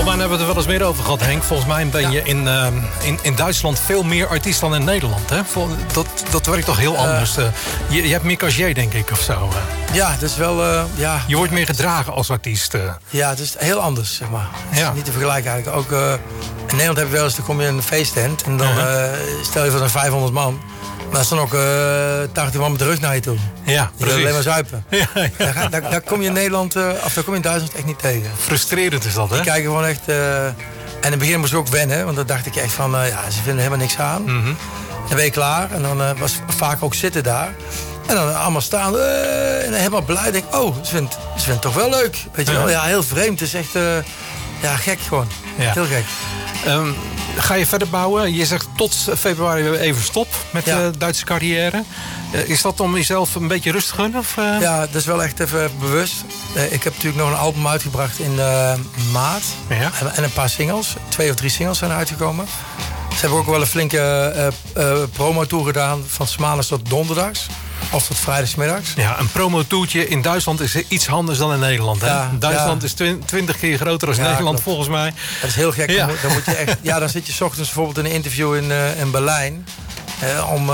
Volgens mij hebben we het er wel eens meer over gehad, Henk. Volgens mij ben je in Duitsland veel meer artiest dan in Nederland. Hè? Dat werkt toch heel anders. Je hebt meer cachet, denk ik, of zo. Ja, dat is wel... Je wordt meer gedragen als artiest. Ja, het is heel anders, zeg maar. Het is niet te vergelijken eigenlijk. Ook in Nederland heb je wel eens, dan kom je in een feesttent... en dan stel je voor een 500 man... maar er staan ook 80 man met de rug naar je toe. Ja, die willen alleen maar zuipen. Ja. Daar kom je in Nederland, of daar kom je in Duitsland echt niet tegen. Frustrerend is dat, hè? Die kijken gewoon echt... en in het begin moest ik ook wennen, want dan dacht ik echt van... ze vinden helemaal niks aan. Mm-hmm. Dan ben je klaar en dan was vaak ook zitten daar... En dan allemaal staan en helemaal blij. Denk ik, ze vindt het toch wel leuk. Weet je wel? Ja, heel vreemd. Het is echt gek gewoon. Ja. Heel gek. Ga je verder bouwen? Je zegt tot februari even stop met de Duitse carrière. Is dat om jezelf een beetje rust te gunnen? Of? Ja, dat is wel echt even bewust. Ik heb natuurlijk nog een album uitgebracht in maart. Ja. En een paar singles. 2 of 3 singles zijn uitgekomen. Ze hebben ook wel een flinke promo-tour gedaan. Van 's maandags tot donderdags. Of tot vrijdagsmiddags. Ja, een promotoertje in Duitsland is iets anders dan in Nederland. Hè? Ja, Duitsland is 20 keer groter dan Nederland, klopt. Volgens mij. Dat is heel gek. Ja. Dan moet je echt, dan zit je 's ochtends bijvoorbeeld in een interview in Berlijn. Om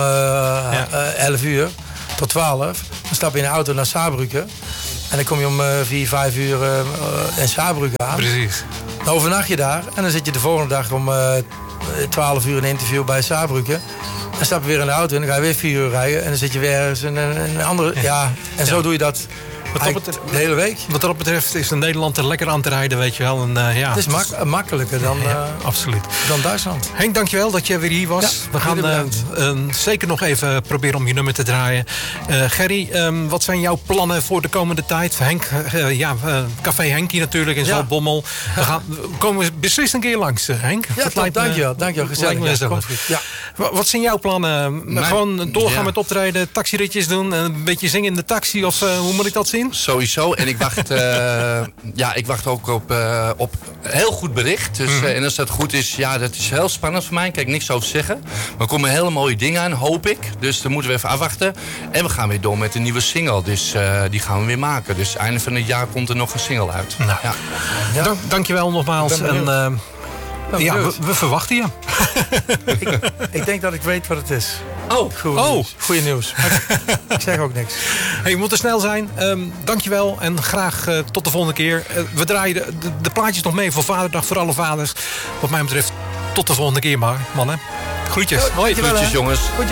11 uur tot 12. Dan stap je in de auto naar Saarbrücken. En dan kom je om 4, 5 uur in Saarbrücken aan. Precies. Dan overnacht je daar. En dan zit je de volgende dag om 12 uur in een interview bij Saarbrücken. Dan stap je weer in de auto en dan ga je weer 4 uur rijden. En dan zit je weer ergens in een andere... Ja, en zo doe je dat de hele week. Wat dat betreft is in Nederland er lekker aan te rijden, weet je wel. En, het is makkelijker dan, absoluut. Dan Duitsland. Henk, dankjewel dat je weer hier was. Ja, we gaan zeker nog even proberen om je nummer te draaien. Gerry, wat zijn jouw plannen voor de komende tijd? Henk, Café Henkie natuurlijk in Zaltbommel. We komen beslist een keer langs, Henk. Ja, dankjewel. Gezellig. Komt goed. Ja. Wat zijn jouw plannen? Gewoon doorgaan met optreden, taxiritjes doen, een beetje zingen in de taxi of hoe moet ik dat zien? Sowieso. En ik wacht ook op heel goed bericht. Dus, en als dat goed is, dat is heel spannend voor mij. Ik kan ik niks over zeggen. Maar er komen hele mooie dingen aan, hoop ik. Dus daar moeten we even afwachten. En we gaan weer door met een nieuwe single. Dus die gaan we weer maken. Dus einde van het jaar komt er nog een single uit. Nou, dankjewel nogmaals. We verwachten je. Ik denk dat ik weet wat het is. Goeie nieuws. Ik zeg ook niks. Hey, we moeten snel zijn. Dankjewel en graag tot de volgende keer. We draaien de plaatjes nog mee voor Vaderdag, voor alle vaders. Wat mij betreft tot de volgende keer maar, mannen. Groetjes. Hoi. Groetjes, jongens.